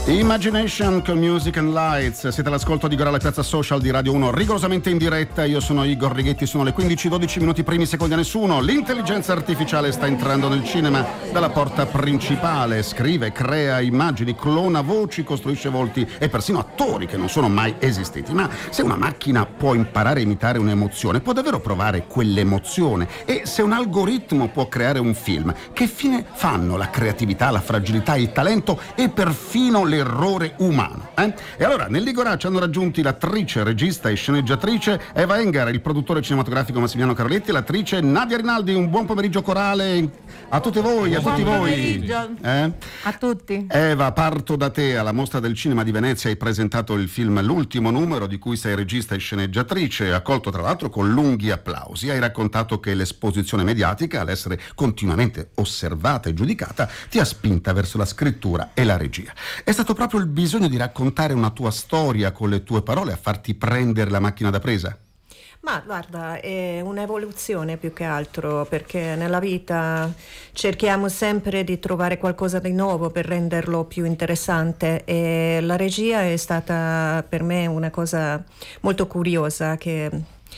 Imagination con Music and Lights. Siete all'ascolto di Gorilla Piazza Social di Radio 1, rigorosamente in diretta. Io sono Igor Righetti, sono le 15:12 minuti primi secondi a nessuno. L'intelligenza artificiale sta entrando nel cinema dalla porta principale. Scrive, crea immagini, clona voci, costruisce volti e persino attori che non sono mai esistiti. Ma se una macchina può imparare a imitare un'emozione, può davvero provare quell'emozione? E se un algoritmo può creare un film, che fine fanno la creatività, la fragilità, il talento e perfino l'errore umano? E allora nell'Igorà ci hanno raggiunti l'attrice, regista e sceneggiatrice Eva Engar, il produttore cinematografico Massimiliano Caroletti e l'attrice Nadia Rinaldi. Un buon pomeriggio corale a tutte voi, a tutti voi. A tutti. Eva, parto da te. Alla Mostra del Cinema di Venezia hai presentato il film L'ultimo numero, di cui sei regista e sceneggiatrice, accolto tra l'altro con lunghi applausi. Hai raccontato che l'esposizione mediatica, all'essere continuamente osservata e giudicata, ti ha spinta verso la scrittura e la regia. È stato proprio il bisogno di raccontare una tua storia con le tue parole a farti prendere la macchina da presa? Ma guarda, è un'evoluzione più che altro, perché nella vita cerchiamo sempre di trovare qualcosa di nuovo per renderlo più interessante, e la regia è stata per me una cosa molto curiosa, che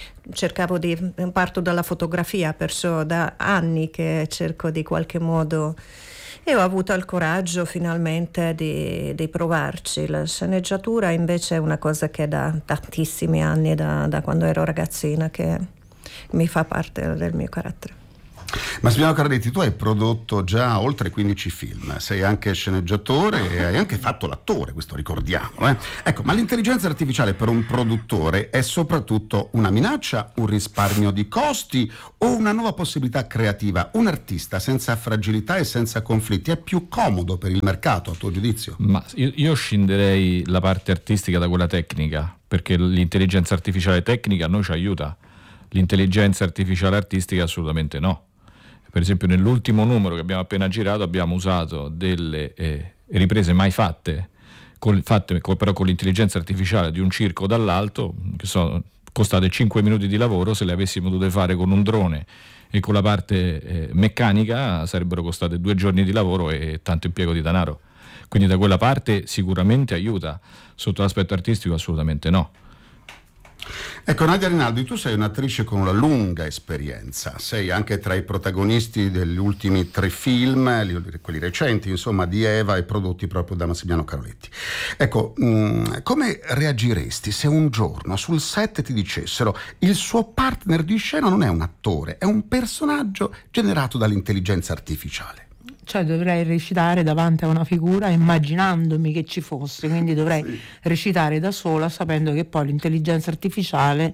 parto dalla fotografia, perciò da anni che cerco di qualche modo, e ho avuto il coraggio finalmente di provarci. La sceneggiatura invece è una cosa che da tantissimi anni, da quando ero ragazzina, che mi fa parte del mio carattere. Massimiliano Caroletti, tu hai prodotto già oltre 15 film, sei anche sceneggiatore e hai anche fatto l'attore, questo ricordiamo. Ecco, ma l'intelligenza artificiale per un produttore è soprattutto una minaccia, un risparmio di costi o una nuova possibilità creativa? Un artista senza fragilità e senza conflitti è più comodo per il mercato, a tuo giudizio? Ma io scinderei la parte artistica da quella tecnica, perché l'intelligenza artificiale tecnica a noi ci aiuta, l'intelligenza artificiale artistica assolutamente no. Per esempio nell'ultimo numero che abbiamo appena girato abbiamo usato delle riprese mai fatte, però con l'intelligenza artificiale, di un circo dall'alto, che sono costate 5 minuti di lavoro. Se le avessimo dovute fare con un drone e con la parte meccanica sarebbero costate 2 giorni di lavoro e tanto impiego di denaro. Quindi da quella parte sicuramente aiuta, sotto l'aspetto artistico assolutamente no. Ecco, Nadia Rinaldi, tu sei un'attrice con una lunga esperienza, sei anche tra i protagonisti degli ultimi 3 film, quelli recenti, insomma, di Eva, e prodotti proprio da Massimiliano Caroletti. Ecco, come reagiresti se un giorno sul set ti dicessero il suo partner di scena non è un attore, è un personaggio generato dall'intelligenza artificiale? Cioè dovrei recitare davanti a una figura immaginandomi che ci fosse, quindi dovrei recitare da sola, sapendo che poi l'intelligenza artificiale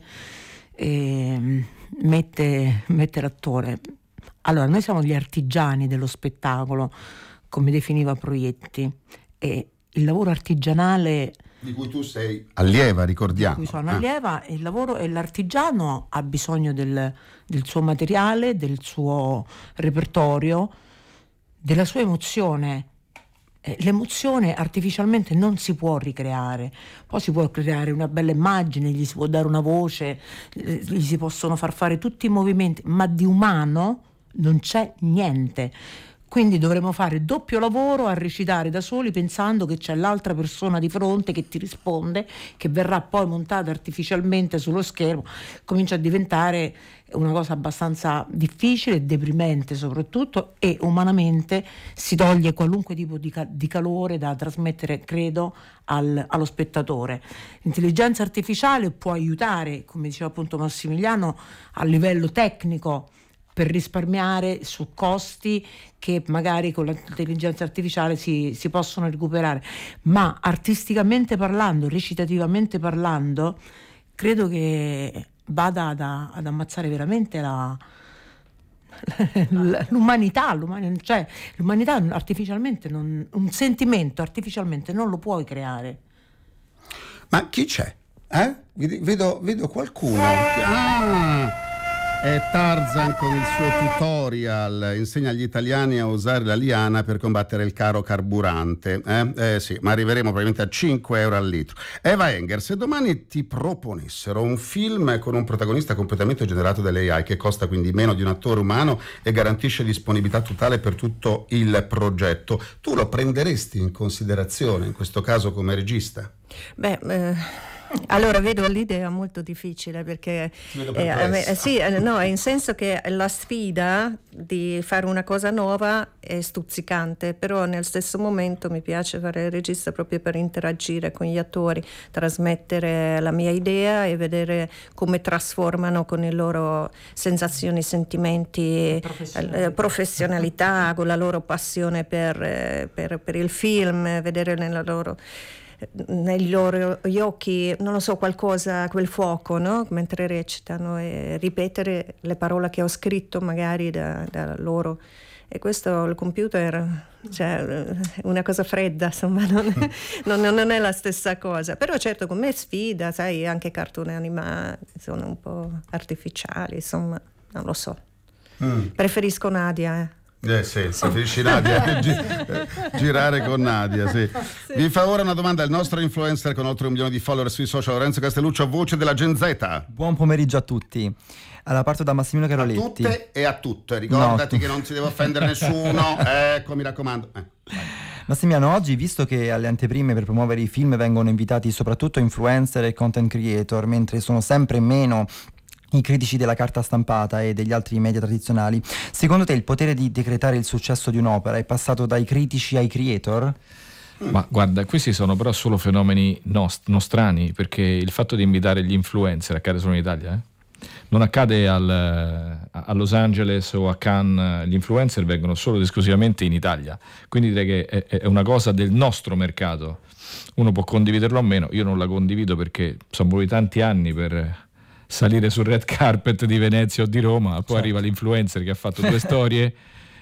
mette l'attore. Allora, noi siamo gli artigiani dello spettacolo, come definiva Proietti, e il lavoro artigianale di cui tu sei allieva, ricordiamo. Di cui sono allieva, il lavoro e l'artigiano ha bisogno del suo materiale, del suo repertorio, della sua emozione. L'emozione artificialmente non si può ricreare, poi si può creare una bella immagine, gli si può dare una voce, gli si possono far fare tutti i movimenti, ma di umano non c'è niente. Quindi dovremo fare doppio lavoro a recitare da soli, pensando che c'è l'altra persona di fronte che ti risponde, che verrà poi montata artificialmente sullo schermo. Comincia a diventare una cosa abbastanza difficile, deprimente soprattutto, e umanamente si toglie qualunque tipo di calore da trasmettere, credo, allo spettatore. L'intelligenza artificiale può aiutare, come diceva appunto Massimiliano, a livello tecnico, per risparmiare su costi che magari con l'intelligenza artificiale si possono recuperare, ma artisticamente parlando, recitativamente parlando, credo che vada ad ammazzare veramente l'umanità, cioè l'umanità artificialmente un sentimento artificialmente non lo puoi creare. Ma chi c'è? Vedo qualcuno. È Tarzan con il suo tutorial, insegna agli italiani a usare la liana per combattere il caro carburante. Sì, ma arriveremo probabilmente a 5 euro al litro. Eva Enger, se domani ti proponessero un film con un protagonista completamente generato dall'AI, che costa quindi meno di un attore umano e garantisce disponibilità totale per tutto il progetto, tu lo prenderesti in considerazione, in questo caso come regista? Allora vedo l'idea molto difficile perché in senso che la sfida di fare una cosa nuova è stuzzicante, però nel stesso momento mi piace fare il regista proprio per interagire con gli attori, trasmettere la mia idea e vedere come trasformano con le loro sensazioni, sentimenti, professionalità, con la loro passione per il film, vedere negli loro occhi, non lo so, qualcosa, quel fuoco, no? Mentre recitano, e ripetere le parole che ho scritto magari da loro. E questo il computer, cioè, una cosa fredda, insomma, non è la stessa cosa. Però certo, come sfida, sai, anche cartoni animati sono un po' artificiali, insomma, non lo so. Preferisco Nadia, Sì, preferisci Nadia girare con Nadia, sì. Vi fa ora una domanda il nostro influencer con oltre 1 milione di follower sui social, Lorenzo Castelluccio, voce della Gen Z. Buon pomeriggio a tutti. Allora, parto da Massimiliano Caroletti. A tutte e a tutte, ricordati che non si deve offendere nessuno, ecco, mi raccomando. Massimiliano, oggi, visto che alle anteprime per promuovere i film vengono invitati soprattutto influencer e content creator, mentre sono sempre meno i critici della carta stampata e degli altri media tradizionali, secondo te il potere di decretare il successo di un'opera è passato dai critici ai creator? Ma guarda, questi sono però solo fenomeni nostrani, perché il fatto di invitare gli influencer accade solo in Italia, Non accade a Los Angeles o a Cannes, gli influencer vengono solo ed esclusivamente in Italia, quindi direi che è una cosa del nostro mercato. Uno può condividerlo o meno, io non la condivido perché sono voluti tanti anni per salire sul red carpet di Venezia o di Roma, poi arriva l'influencer che ha fatto 2 storie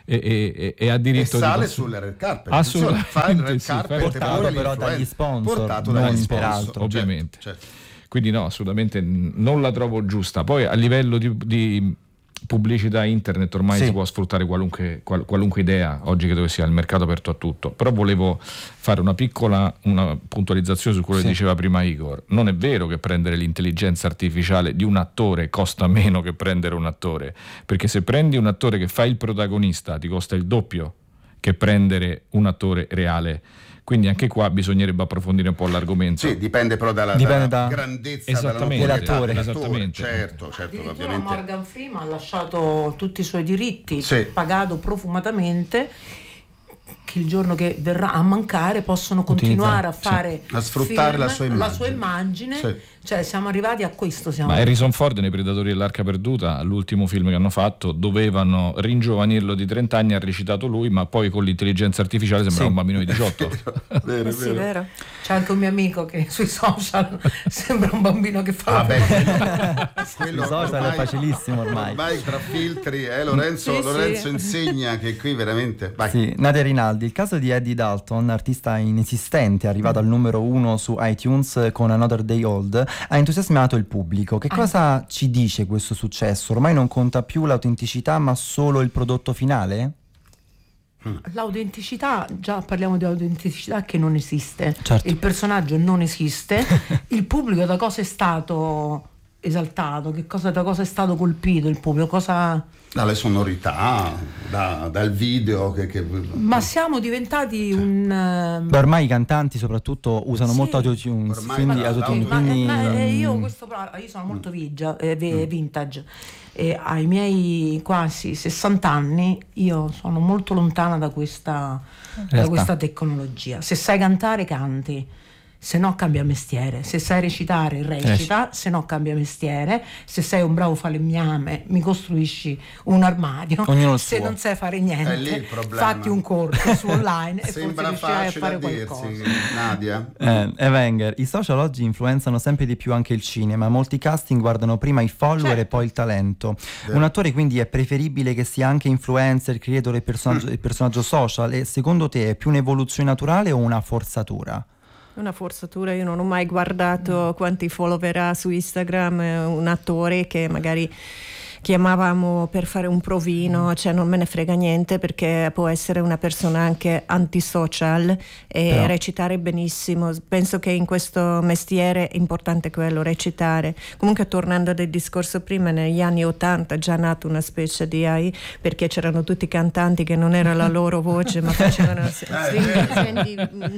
e ha diritto sale di sul red carpet. Assolutamente, fa il red carpet, portato però dagli sponsor, non peraltro, ovviamente. Certo. Quindi no, assolutamente non la trovo giusta. Poi a livello di pubblicità internet ormai si può sfruttare qualunque idea, oggi credo che sia il mercato aperto a tutto. Però volevo fare una puntualizzazione su quello che diceva prima Igor. Non è vero che prendere l'intelligenza artificiale di un attore costa meno che prendere un attore, perché se prendi un attore che fa il protagonista ti costa il doppio che prendere un attore reale. Quindi anche qua bisognerebbe approfondire un po' l'argomento. Sì, dipende però dalla grandezza dell'attore. Esattamente. Certo, ovviamente. Morgan Freeman ha lasciato tutti i suoi diritti, pagato profumatamente, che il giorno che verrà a mancare possono continuare a fare a sfruttare film, la sua immagine. Cioè siamo arrivati a questo. Ma Harrison Ford nei Predatori dell'Arca Perduta, l'ultimo film che hanno fatto, dovevano ringiovanirlo di 30 anni, ha recitato lui, ma poi con l'intelligenza artificiale sembra un bambino di 18. Vero. C'è anche un mio amico che sui social sembra un bambino che fa quello social è facilissimo ormai tra filtri, Lorenzo insegna che qui veramente Nadia Rinaldi, il caso di Eddie Dalton, artista inesistente arrivato al numero 1 su iTunes con Another Day Old, ha entusiasmato il pubblico. Che cosa ci dice questo successo? Ormai non conta più l'autenticità ma solo il prodotto finale? L'autenticità, già parliamo di autenticità che non esiste, certo. Il personaggio non esiste, il pubblico da cosa è stato esaltato, da cosa è stato colpito il pubblico, dalle sonorità, dal video ma siamo diventati ormai i cantanti soprattutto usano molto autotune, io sono molto vintage e ai miei quasi 60 anni io sono molto lontana da questa tecnologia. Se sai cantare, canti, se no cambia mestiere, se sai recitare recita, se no cambia mestiere, se sei un bravo falegname mi costruisci un armadio, se non sai fare niente fatti un corso su online e sembra forse riuscirai a fare dirsi, qualcosa. Nadia? Evenger, i social oggi influenzano sempre di più anche il cinema, molti casting guardano prima i follower e poi il talento. Un attore quindi è preferibile che sia anche influencer, creator e personaggio social, e secondo te è più un'evoluzione naturale o una forzatura? Una forzatura, io non ho mai guardato quanti follower ha su Instagram un attore che magari chiamavamo per fare un provino, cioè non me ne frega niente, perché può essere una persona anche antisocial e recitare benissimo. Penso che in questo mestiere è importante quello, recitare. Comunque, tornando al discorso prima, negli anni 80 è già nata una specie di AI, perché c'erano tutti cantanti che non era la loro voce, ma facevano Sandy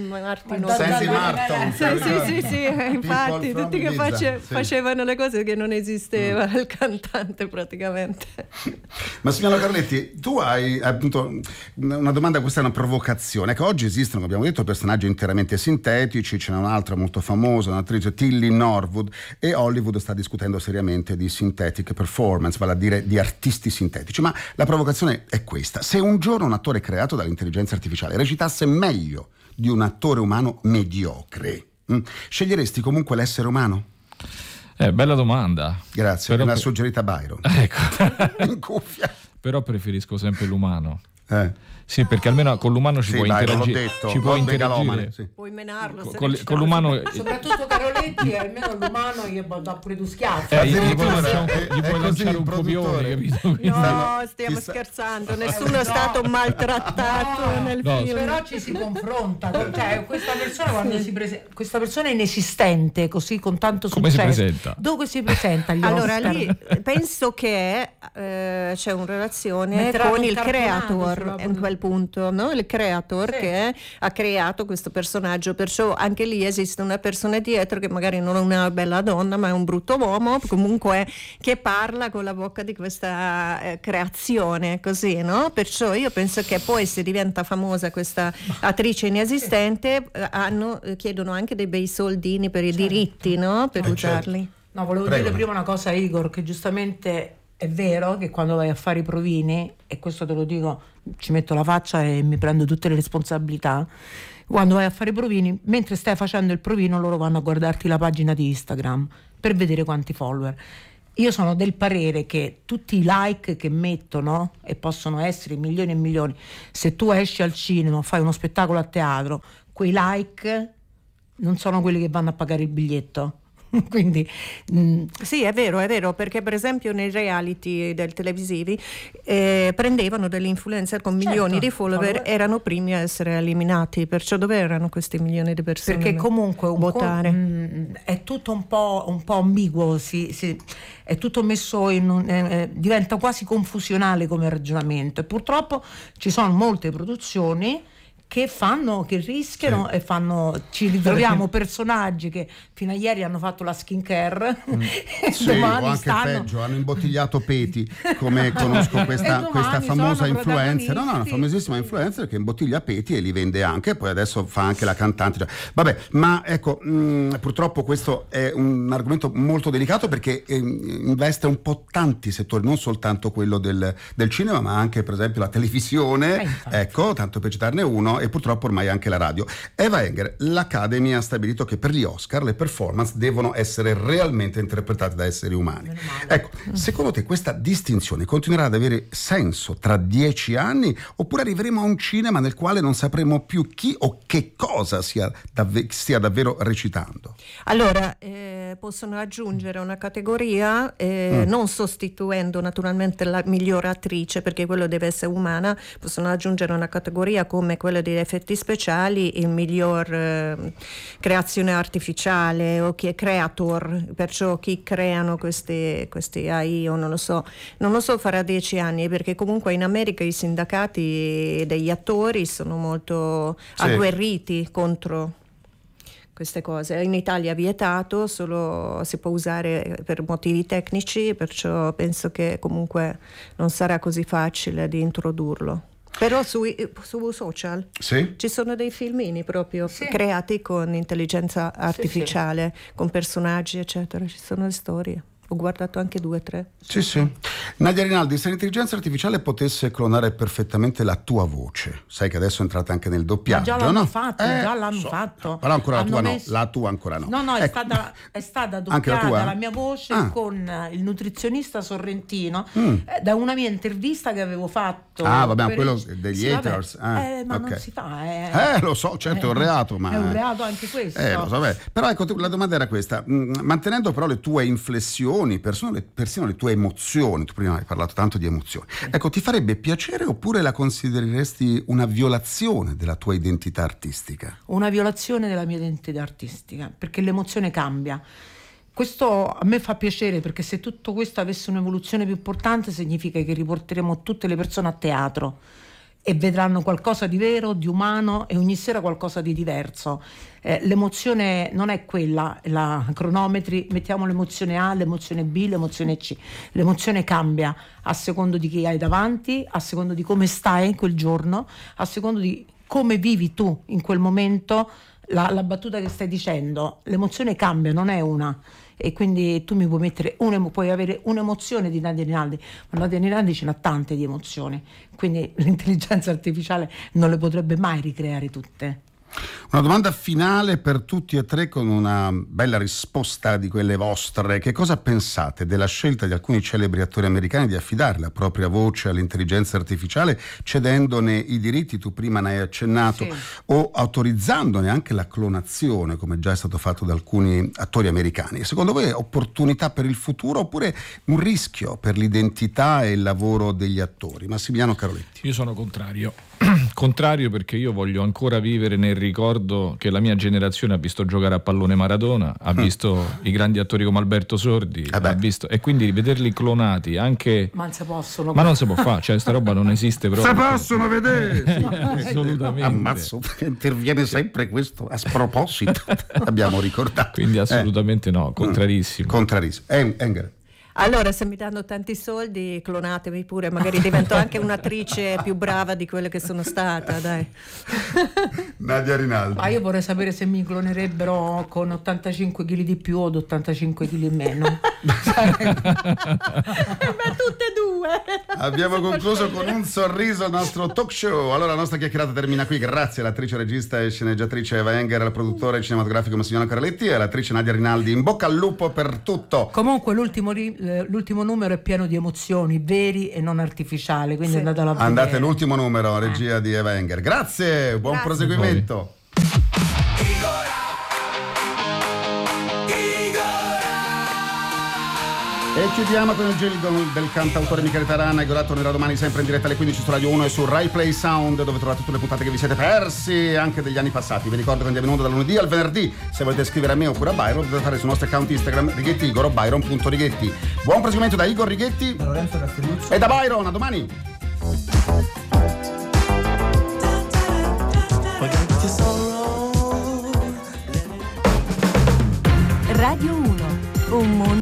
Martin. Sì, infatti tutti che facevano le cose che non esisteva il cantante praticamente. Massimiliano Carletti, tu hai appunto una domanda, questa è una provocazione. Ecco, oggi esistono, come abbiamo detto, personaggi interamente sintetici, ce n'è un'altra molto famosa, un'attrice, Tilly Norwood, e Hollywood sta discutendo seriamente di synthetic performance, vale a dire di artisti sintetici. Ma la provocazione è questa: se un giorno un attore creato dall'intelligenza artificiale recitasse meglio di un attore umano mediocre, sceglieresti comunque l'essere umano? Bella domanda. Grazie, me l'ha suggerita Byron. Ecco. In cuffia. Però preferisco sempre l'umano. Sì, perché almeno con l'umano ci puoi interagire. Ci puoi interagire. Sì. Puoi menarlo. Con l'umano. Soprattutto Caroletti, almeno l'umano gli dà pure tu schiaffi. Gli puoi lanciare un copione, capito? No, stiamo scherzando. Nessuno è stato maltrattato nel film. Però ci si confronta. Cioè, questa persona quando questa persona è inesistente, così con tanto successo. Come si presenta? Dove si presenta agli allora Oscar? lì penso che c'è una relazione con il creator in quel punto, no? Il creator che ha creato questo personaggio, perciò anche lì esiste una persona dietro che magari non è una bella donna ma è un brutto uomo, comunque che parla con la bocca di questa creazione, così, no? Perciò io penso che poi, se diventa famosa questa attrice inesistente, chiedono anche dei bei soldini per i diritti, no? Per usarli. No, volevo dire prima una cosa, Igor, che giustamente è vero che quando vai a fare i provini, e questo te lo dico, ci metto la faccia e mi prendo tutte le responsabilità, quando vai a fare i provini, mentre stai facendo il provino loro vanno a guardarti la pagina di Instagram per vedere quanti follower. Io sono del parere che tutti i like che mettono, e possono essere milioni e milioni, se tu esci al cinema, fai uno spettacolo a teatro, quei like non sono quelli che vanno a pagare il biglietto. Quindi sì, è vero, perché per esempio nei reality del televisivi prendevano degli influencer con milioni di follower, erano primi a essere eliminati, perciò dove erano questi milioni di persone? Perché comunque è tutto un po' ambiguo, è tutto messo diventa quasi confusionale come ragionamento, e purtroppo ci sono molte produzioni che rischiano e ci ritroviamo personaggi che fino a ieri hanno fatto la skincare e domani o anche peggio, hanno imbottigliato peti, come conosco questa famosa influencer, una famosissima influencer che imbottiglia peti e li vende anche, poi adesso fa anche la cantante. Vabbè, ma ecco, purtroppo questo è un argomento molto delicato, perché investe un po' tanti settori, non soltanto quello del cinema, ma anche per esempio la televisione, ecco, tanto per citarne uno, e purtroppo ormai anche la radio. Eva Enger, l'Academy ha stabilito che per gli Oscar le performance devono essere realmente interpretate da esseri umani. Ecco, secondo te questa distinzione continuerà ad avere senso tra 10 anni, oppure arriveremo a un cinema nel quale non sapremo più chi o che cosa stia davvero recitando? Allora, possono aggiungere una categoria, non sostituendo naturalmente la migliore attrice, perché quello deve essere umana, possono aggiungere una categoria come quella di effetti speciali, il miglior creazione artificiale, o chi è creator, perciò chi creano questi AI, o non lo so farà 10 anni, perché comunque in America i sindacati degli attori sono molto agguerriti contro queste cose. In Italia è vietato, solo si può usare per motivi tecnici, perciò penso che comunque non sarà così facile di introdurlo. Però su social ci sono dei filmini proprio creati con intelligenza artificiale, con personaggi eccetera, ci sono le storie. Ho guardato anche 2 o 3. Sì. Nadia Rinaldi, se l'intelligenza artificiale potesse clonare perfettamente la tua voce, sai che adesso è entrata anche nel doppiaggio, già l'hanno fatto. Però ancora la tua ancora no. No, è stata doppiata la mia voce con il nutrizionista Sorrentino da una mia intervista che avevo fatto. Quello degli haters. Ma non si fa. Lo so, certo, è un reato, ma è un reato anche questo. Lo so, però ecco, la domanda era questa: mantenendo però le tue inflessioni emozioni, persino le tue emozioni. Tu prima hai parlato tanto di emozioni. Ecco, ti farebbe piacere oppure la considereresti una violazione della tua identità artistica? Una violazione della mia identità artistica, perché l'emozione cambia. Questo a me fa piacere, perché se tutto questo avesse un'evoluzione più importante significa che riporteremo tutte le persone a teatro e vedranno qualcosa di vero, di umano, e ogni sera qualcosa di diverso. L'emozione non è quella, la cronometri, mettiamo l'emozione A, l'emozione B, l'emozione C. L'emozione cambia a secondo di chi hai davanti, a secondo di come stai quel giorno, a secondo di come vivi tu in quel momento la battuta che stai dicendo. L'emozione cambia, non è una. E quindi tu mi puoi avere un'emozione di Nadia Rinaldi, ma Nadia Rinaldi ce n'ha tante di emozioni, quindi l'intelligenza artificiale non le potrebbe mai ricreare tutte. Una domanda finale per tutti e tre, con una bella risposta di quelle vostre. Che cosa pensate della scelta di alcuni celebri attori americani di affidare la propria voce all'intelligenza artificiale, cedendone i diritti, tu prima ne hai accennato, sì, o autorizzandone anche la clonazione, come già è stato fatto da alcuni attori americani? Secondo voi è opportunità per il futuro oppure un rischio per l'identità e il lavoro degli attori? Massimiliano Caroletti. Io sono contrario. Contrario, perché io voglio ancora vivere nel ricordo che la mia generazione ha visto giocare a pallone Maradona, ha visto i grandi attori come Alberto Sordi, ha visto, e quindi vederli clonati anche. Ma non si possono. Ma non si può fare, cioè sta roba non esiste proprio. Si possono vedere! Assolutamente. Ammazzo, interviene sempre questo a sproposito. Abbiamo ricordato. Quindi assolutamente no, contrarissimo. Contrarissimo. Enger. Allora, se mi danno tanti soldi, clonatemi pure, magari divento anche un'attrice più brava di quella che sono stata, dai. Nadia Rinaldi. Ma io vorrei sapere se mi clonerebbero con 85 kg di più o 85 kg in meno. Ma tutte e due. Abbiamo concluso con un sorriso il nostro talk show. Allora la nostra chiacchierata termina qui. Grazie all'attrice, regista e sceneggiatrice Eva Enger, al produttore cinematografico Massimiliano Caroletti e all'attrice Nadia Rinaldi. In bocca al lupo per tutto. Comunque l'ultimo numero è pieno di emozioni veri e non artificiali, quindi andate a vedere. Andate l'ultimo numero, regia di Eva Enger. Grazie, buon proseguimento. E chiudiamo con il gelido del cantautore Michele Tarana. Igorà tornerà domani sempre in diretta alle 15 su Radio 1 e su Rai Play Sound, dove trovate tutte le puntate che vi siete persi anche degli anni passati. Vi ricordo che andiamo in onda dal lunedì al venerdì. Se volete scrivere a me oppure a Byron, dovete fare sul nostro account Instagram Righetti Igor o Byron.Righetti. Buon proseguimento da Igor Righetti, da Lorenzo Castelluccio e da Byron. A domani. Radio 1, un mondo.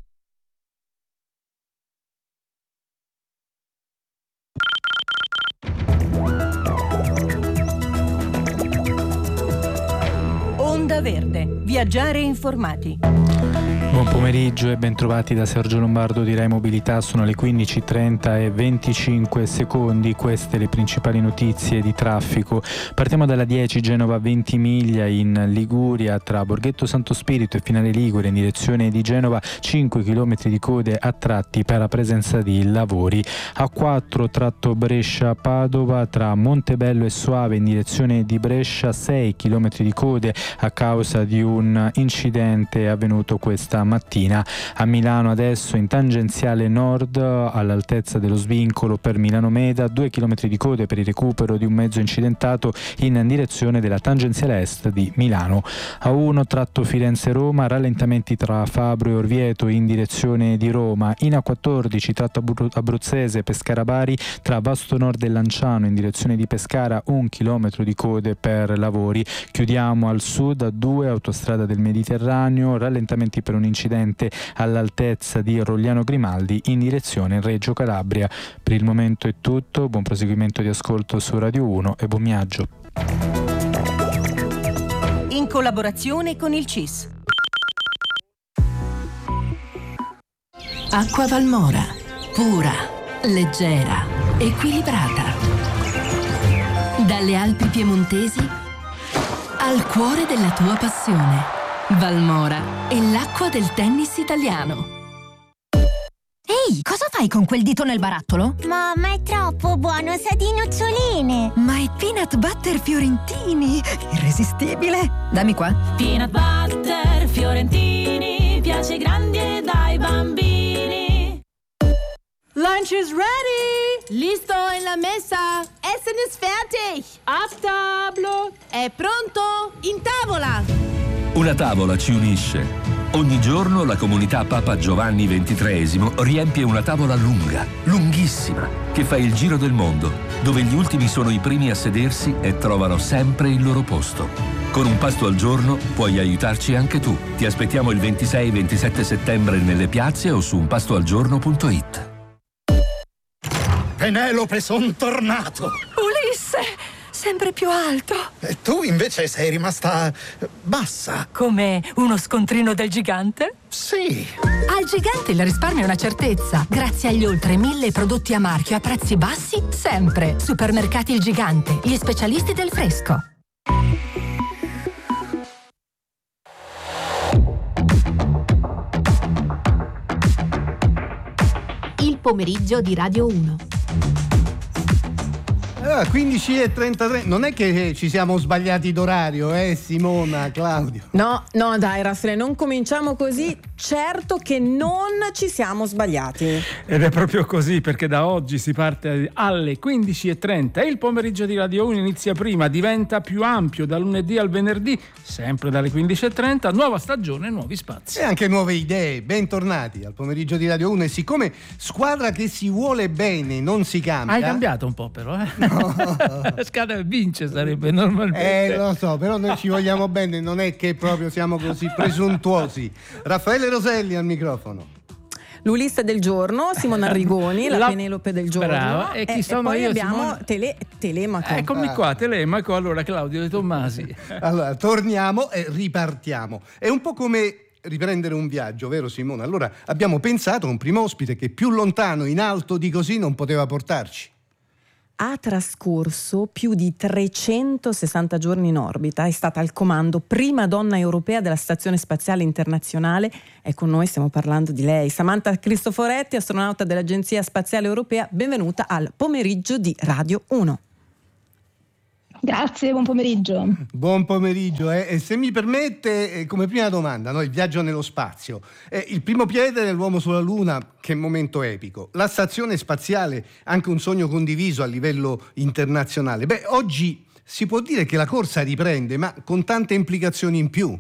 Onda Verde, viaggiare informati. Buon pomeriggio e bentrovati da Sergio Lombardo di Rai Mobilità. Sono le 15:30 e 25 secondi. Queste le principali notizie di traffico. Partiamo dalla 10 Genova Ventimiglia in Liguria, tra Borghetto Santo Spirito e Finale Ligure in direzione di Genova, 5 km di code a tratti per la presenza di lavori. A4 tratto Brescia-Padova, tra Montebello e Soave in direzione di Brescia, 6 km di code a causa di un incidente avvenuto questa mattina. A Milano adesso in tangenziale nord all'altezza dello svincolo per Milano Meda, 2 km di code per il recupero di un mezzo incidentato in direzione della tangenziale est di Milano. A1 tratto Firenze-Roma, rallentamenti tra Fabro e Orvieto in direzione di Roma. In A14 tratto abruzzese Pescara-Bari, tra Vasto Nord e Lanciano in direzione di Pescara, 1 chilometro di code per lavori. Chiudiamo al sud A2 autostrada del Mediterraneo, rallentamenti per un incidente all'altezza di Rogliano Grimaldi in direzione Reggio Calabria. Per il momento è tutto, buon proseguimento di ascolto su Radio 1 e buon viaggio. In collaborazione con il CIS. Acqua Valmora, pura, leggera, equilibrata. Dalle Alpi piemontesi al cuore della tua passione. Valmora è l'acqua del tennis italiano. Ehi, cosa fai con quel dito nel barattolo? Mamma, è troppo buono, sa di noccioline. Ma è peanut butter fiorentini, irresistibile. Dammi qua. Peanut butter fiorentini, piace ai grandi e ai bambini. Lunch is ready! Listo en la mesa! Essen ist fertig! A tavola! È pronto? In tavola! Una tavola ci unisce. Ogni giorno la comunità Papa Giovanni XXIII riempie una tavola lunga, lunghissima, che fa il giro del mondo, dove gli ultimi sono i primi a sedersi e trovano sempre il loro posto. Con un pasto al giorno puoi aiutarci anche tu. Ti aspettiamo il 26 e 27 settembre nelle piazze o su unpastoalgiorno.it. Penelope, son tornato! Ulisse, sempre più alto. E tu invece sei rimasta bassa. Come uno scontrino del gigante? Sì. Al gigante il risparmio è una certezza. Grazie agli oltre 1000 prodotti a marchio a prezzi bassi, sempre. Supermercati Il Gigante, gli specialisti del fresco. Il pomeriggio di Radio 1. 15:33. Non è che ci siamo sbagliati d'orario, Simona, Claudio? No, dai Raffaele, non cominciamo così. Certo che non ci siamo sbagliati. Ed è proprio così, perché da oggi si parte alle 15:30 e il pomeriggio di Radio 1 inizia prima, diventa più ampio da lunedì al venerdì, sempre dalle 15:30, nuova stagione, nuovi spazi. E anche nuove idee. Bentornati al pomeriggio di Radio 1. E siccome squadra che si vuole bene non si cambia. Hai cambiato un po' però, No. Scada e vince sarebbe normalmente. Lo so, però noi ci vogliamo bene, non è che proprio siamo così presuntuosi. Raffaele Roselli al microfono. L'Ulisse del giorno, Simona Arrigoni, la Penelope del giorno. Brava. E chi sono poi io? Abbiamo Telemaco. Eccomi qua, Telemaco. Allora Claudio De Tommasi. Allora, torniamo e ripartiamo. È un po' come riprendere un viaggio, vero Simona? Allora abbiamo pensato a un primo ospite che più lontano in alto di così non poteva portarci. Ha trascorso più di 360 giorni in orbita, è stata al comando, prima donna europea della Stazione Spaziale Internazionale. E con noi stiamo parlando di lei, Samantha Cristoforetti, astronauta dell'Agenzia Spaziale Europea. Benvenuta al pomeriggio di Radio 1. Grazie, buon pomeriggio. Buon pomeriggio. E se mi permette, come prima domanda, il viaggio nello spazio. Il primo piede dell'uomo sulla Luna, che momento epico. La stazione spaziale, anche un sogno condiviso a livello internazionale. Oggi si può dire che la corsa riprende, ma con tante implicazioni in più.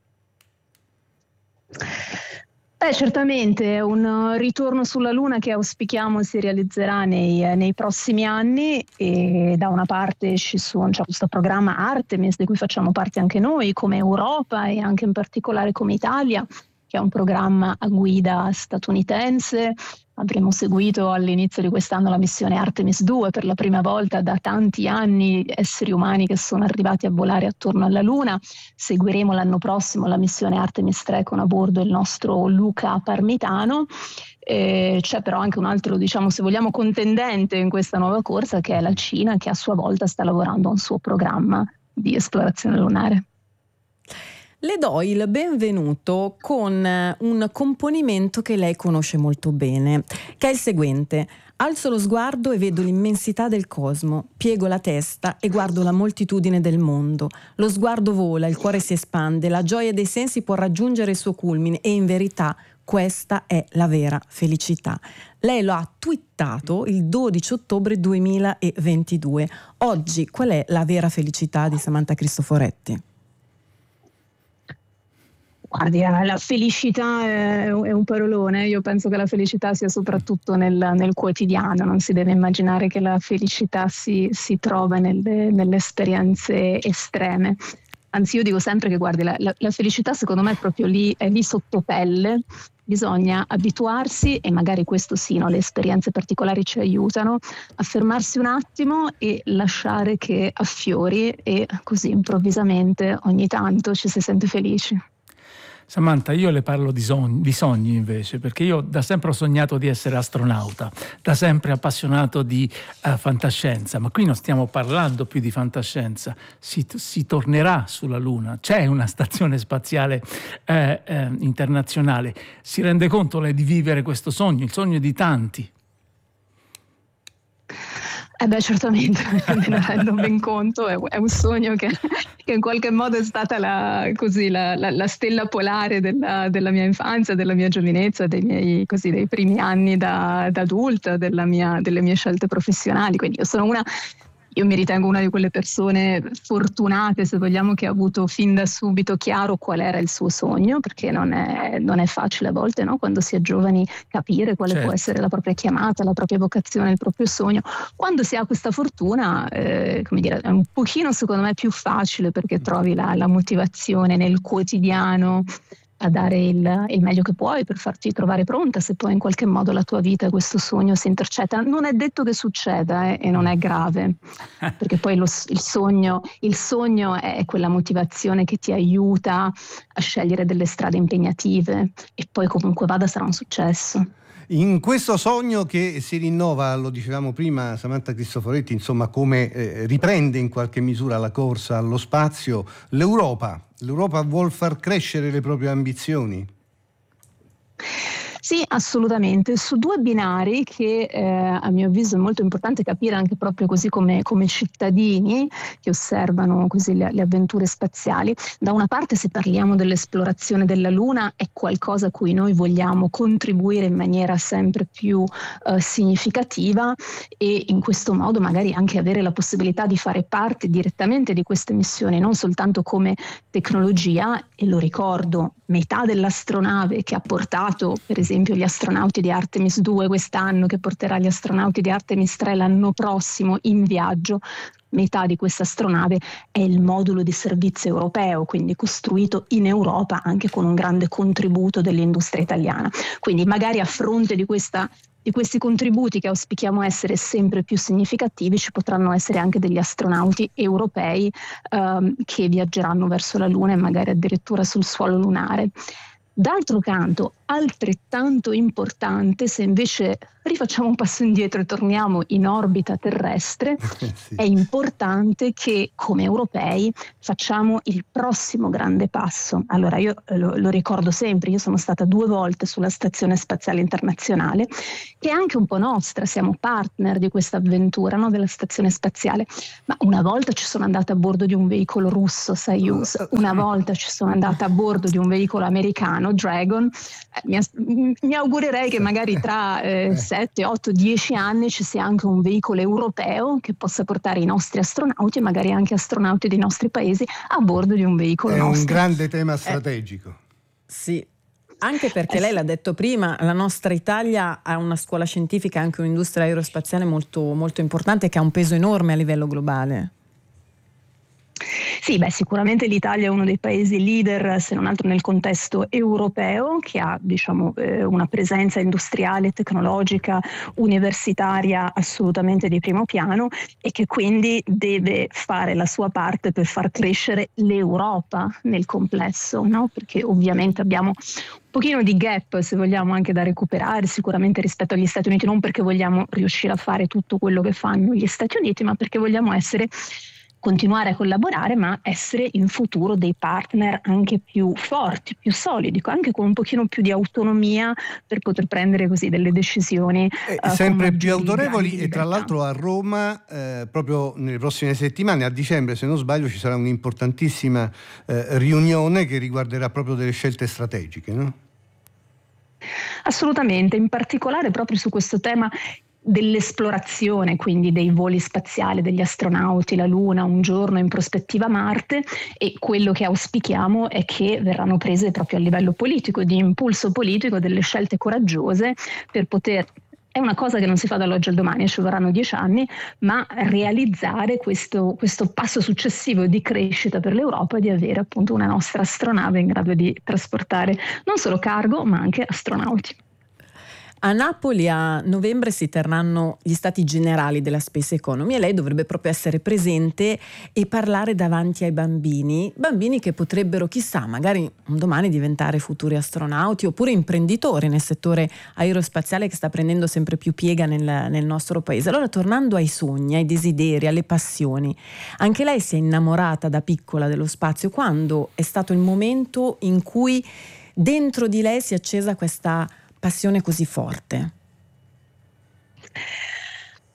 Certamente un ritorno sulla Luna che auspichiamo si realizzerà nei prossimi anni, e da una parte c'è questo programma Artemis di cui facciamo parte anche noi come Europa e anche in particolare come Italia, che è un programma a guida statunitense. Avremo seguito all'inizio di quest'anno la missione Artemis 2, per la prima volta da tanti anni esseri umani che sono arrivati a volare attorno alla Luna. Seguiremo l'anno prossimo la missione Artemis 3 con a bordo il nostro Luca Parmitano. C'è però anche un altro, se vogliamo, contendente in questa nuova corsa, che è la Cina, che a sua volta sta lavorando a un suo programma di esplorazione lunare. Le do il benvenuto con un componimento che lei conosce molto bene, che è il seguente: alzo lo sguardo e vedo l'immensità del cosmo, piego la testa e guardo la moltitudine del mondo. Lo sguardo vola, il cuore si espande, la gioia dei sensi può raggiungere il suo culmine e in verità questa è la vera felicità. Lei lo ha twittato il 12 ottobre 2022. Oggi qual è la vera felicità di Samantha Cristoforetti? Guardi, la felicità è un parolone. Io penso che la felicità sia soprattutto nel quotidiano. Non si deve immaginare che la felicità si trova nelle esperienze estreme. Anzi, io dico sempre che, guardi, la felicità secondo me è proprio lì, è lì sotto pelle. Bisogna abituarsi, e magari questo sì, le esperienze particolari ci aiutano a fermarsi un attimo e lasciare che affiori, e così improvvisamente ogni tanto ci si sente felici. Samantha, io le parlo di sogni invece, perché io da sempre ho sognato di essere astronauta, da sempre appassionato di fantascienza, ma qui non stiamo parlando più di fantascienza, si tornerà sulla Luna, c'è una stazione spaziale internazionale. Si rende conto lei di vivere questo sogno, il sogno di tanti? Certamente, me ne rendo ben conto, è un sogno che in qualche modo è stata la stella polare della mia infanzia, della mia giovinezza, dei primi anni da adulta, delle mie scelte professionali. Quindi io mi ritengo una di quelle persone fortunate, se vogliamo, che ha avuto fin da subito chiaro qual era il suo sogno, perché non è facile a volte, no? Quando si è giovani, capire quale può essere la propria chiamata, la propria vocazione, il proprio sogno. Quando si ha questa fortuna, è un pochino, secondo me, più facile, perché trovi la motivazione nel quotidiano a dare il meglio che puoi per farti trovare pronta, se poi in qualche modo la tua vita e questo sogno si intercetta. Non è detto che succeda e non è grave, perché poi il sogno è quella motivazione che ti aiuta a scegliere delle strade impegnative, e poi comunque vada sarà un successo. In questo sogno che si rinnova, lo dicevamo prima Samantha Cristoforetti, insomma, come riprende in qualche misura la corsa allo spazio, l'Europa vuol far crescere le proprie ambizioni? Sì, assolutamente, su due binari che a mio avviso è molto importante capire anche proprio così come cittadini che osservano così le avventure spaziali. Da una parte, se parliamo dell'esplorazione della Luna, è qualcosa a cui noi vogliamo contribuire in maniera sempre più significativa, e in questo modo magari anche avere la possibilità di fare parte direttamente di queste missioni, non soltanto come tecnologia. E lo ricordo, metà dell'astronave che ha portato per esempio gli astronauti di Artemis 2 quest'anno, che porterà gli astronauti di Artemis 3 l'anno prossimo in viaggio, metà di questa astronave è il modulo di servizio europeo, quindi costruito in Europa anche con un grande contributo dell'industria italiana. Quindi magari a fronte di questi contributi, che auspichiamo essere sempre più significativi, ci potranno essere anche degli astronauti europei che viaggeranno verso la Luna e magari addirittura sul suolo lunare. D'altro canto, altrettanto importante, se invece rifacciamo un passo indietro e torniamo in orbita terrestre, sì, è importante che come europei facciamo il prossimo grande passo. Allora io lo ricordo sempre, io sono stata 2 volte sulla Stazione Spaziale Internazionale, che è anche un po' nostra, siamo partner di questa avventura, no, della Stazione Spaziale, ma una volta ci sono andata a bordo di un veicolo russo, Soyuz, una volta ci sono andata a bordo di un veicolo americano, Dragon. Mi augurerei che magari tra 7, 8, 10 anni ci sia anche un veicolo europeo che possa portare i nostri astronauti e magari anche astronauti dei nostri paesi a bordo di un veicolo nostro. È un grande tema strategico. Sì, anche perché lei l'ha detto prima, la nostra Italia ha una scuola scientifica e anche un'industria aerospaziale molto, molto importante, che ha un peso enorme a livello globale. Sì, sicuramente l'Italia è uno dei paesi leader, se non altro nel contesto europeo, che ha una presenza industriale, tecnologica, universitaria assolutamente di primo piano, e che quindi deve fare la sua parte per far crescere l'Europa nel complesso, no? Perché ovviamente abbiamo un pochino di gap, se vogliamo, anche da recuperare sicuramente rispetto agli Stati Uniti, non perché vogliamo riuscire a fare tutto quello che fanno gli Stati Uniti, ma perché vogliamo continuare a collaborare, ma essere in futuro dei partner anche più forti, più solidi, anche con un pochino più di autonomia per poter prendere così delle decisioni sempre più autorevoli. E tra l'altro a Roma proprio nelle prossime settimane, a dicembre se non sbaglio, ci sarà un'importantissima riunione che riguarderà proprio delle scelte strategiche, no? Assolutamente, in particolare proprio su questo tema dell'esplorazione, quindi dei voli spaziali degli astronauti, la Luna, un giorno in prospettiva Marte, e quello che auspichiamo è che verranno prese proprio a livello politico, di impulso politico, delle scelte coraggiose per poter, è una cosa che non si fa dall'oggi al domani, ci vorranno 10 anni, ma realizzare questo passo successivo di crescita per l'Europa, di avere appunto una nostra astronave in grado di trasportare non solo cargo ma anche astronauti. A Napoli a novembre si terranno gli stati generali della Space Economy e lei dovrebbe proprio essere presente e parlare davanti ai bambini che potrebbero, chissà, magari un domani diventare futuri astronauti oppure imprenditori nel settore aerospaziale, che sta prendendo sempre più piega nel nostro paese. Allora, tornando ai sogni, ai desideri, alle passioni, anche lei si è innamorata da piccola dello spazio. Quando è stato il momento in cui dentro di lei si è accesa questa passione così forte?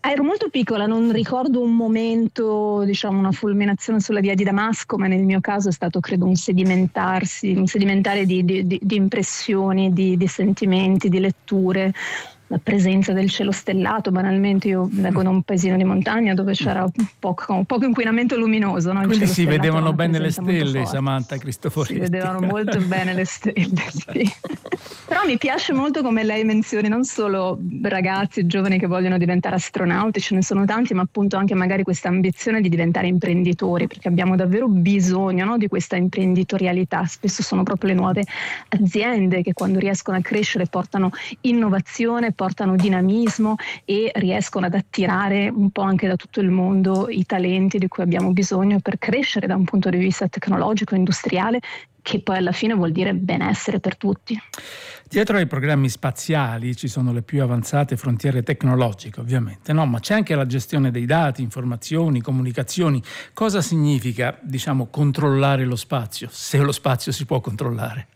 Ero molto piccola, non ricordo un momento, diciamo una fulminazione sulla via di Damasco, ma nel mio caso è stato credo un sedimentare di impressioni, di sentimenti, di letture. La presenza del cielo stellato, banalmente io vengo da un paesino di montagna dove c'era poco inquinamento luminoso, no? Quindi si vedevano bene le stelle, Samantha Cristoforetti. Si vedevano molto bene le stelle, sì. Però mi piace molto come lei menzioni non solo ragazzi giovani che vogliono diventare astronauti, ce ne sono tanti, ma appunto anche magari questa ambizione di diventare imprenditori, perché abbiamo davvero bisogno, no, di questa imprenditorialità. Spesso sono proprio le nuove aziende che quando riescono a crescere portano innovazione, portano dinamismo e riescono ad attirare un po' anche da tutto il mondo i talenti di cui abbiamo bisogno per crescere da un punto di vista tecnologico, industriale, che poi alla fine vuol dire benessere per tutti. Dietro ai programmi spaziali ci sono le più avanzate frontiere tecnologiche, ovviamente, no? Ma c'è anche la gestione dei dati, informazioni, comunicazioni. Cosa significa, diciamo, controllare lo spazio, se lo spazio si può controllare?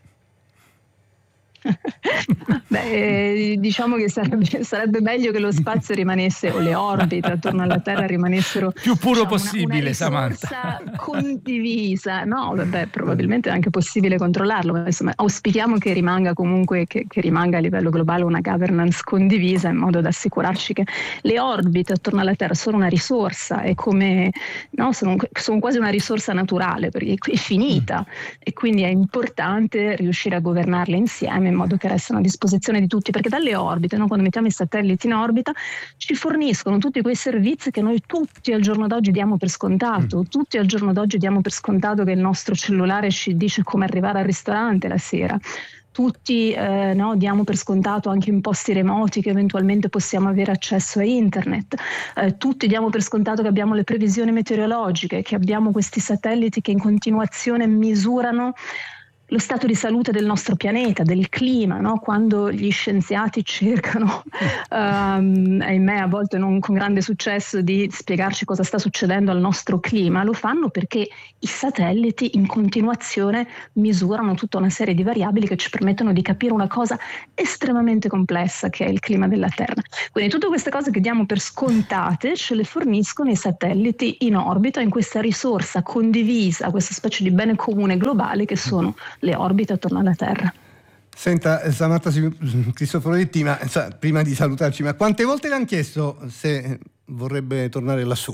Beh, diciamo che sarebbe meglio che lo spazio rimanesse, o le orbite attorno alla Terra rimanessero più puro, diciamo, possibile, una Samantha, condivisa. No, vabbè, probabilmente è anche possibile controllarlo, ma insomma auspichiamo che rimanga comunque che rimanga a livello globale una governance condivisa, in modo da assicurarci che le orbite attorno alla Terra sono una risorsa, e come no, sono quasi una risorsa naturale, perché è finita, e quindi è importante riuscire a governarle insieme in modo che restino a disposizione di tutti, perché dalle orbite, no, quando mettiamo i satelliti in orbita, ci forniscono tutti quei servizi che noi tutti al giorno d'oggi diamo per scontato. Tutti al giorno d'oggi diamo per scontato che il nostro cellulare ci dice come arrivare al ristorante la sera. Tutti diamo per scontato anche in posti remoti che eventualmente possiamo avere accesso a internet. Tutti diamo per scontato che abbiamo le previsioni meteorologiche, che abbiamo questi satelliti che in continuazione misurano lo stato di salute del nostro pianeta, del clima, no? Quando gli scienziati cercano, ahimè a volte non con grande successo, di spiegarci cosa sta succedendo al nostro clima, lo fanno perché i satelliti in continuazione misurano tutta una serie di variabili che ci permettono di capire una cosa estremamente complessa che è il clima della Terra. Quindi tutte queste cose che diamo per scontate ce le forniscono i satelliti in orbita, in questa risorsa condivisa, questa specie di bene comune globale che sono le orbite attorno alla Terra. Senta, Samantha Cristoforetti, ma prima di salutarci, ma quante volte le hanno chiesto se vorrebbe tornare lassù?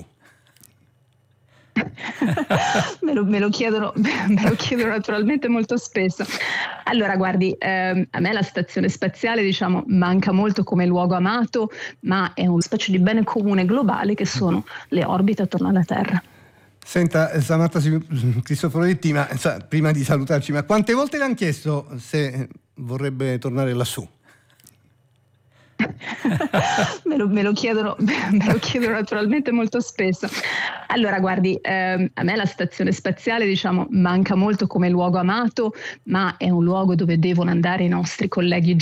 me lo chiedono naturalmente molto spesso. Allora guardi, a me la stazione spaziale, diciamo, manca molto come luogo amato, ma è una specie di bene comune globale che sono le orbite attorno alla Terra. Senta, Samantha Cristoforetti, ma prima di salutarci, ma quante volte le hanno chiesto se vorrebbe tornare lassù? me lo chiedono naturalmente molto spesso. Allora guardi, a me la stazione spaziale, diciamo, manca molto come luogo amato, ma è un luogo dove devono andare i nostri colleghi